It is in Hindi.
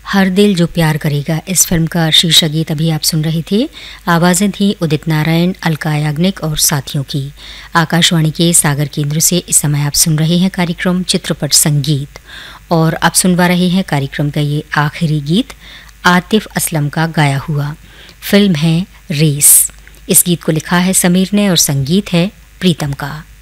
हर दिल जो प्यार करेगा, इस फिल्म का शीर्षक गीत अभी आप सुन रहे थे। आवाज़ें थी उदित नारायण, अलका याग्निक और साथियों की। आकाशवाणी के सागर केंद्र से इस समय आप सुन रहे हैं कार्यक्रम चित्रपट संगीत, और आप सुनवा रहे हैं कार्यक्रम का ये आखिरी गीत आतिफ असलम का गाया हुआ। फिल्म है रेस। इस गीत को लिखा है समीर ने और संगीत है प्रीतम का।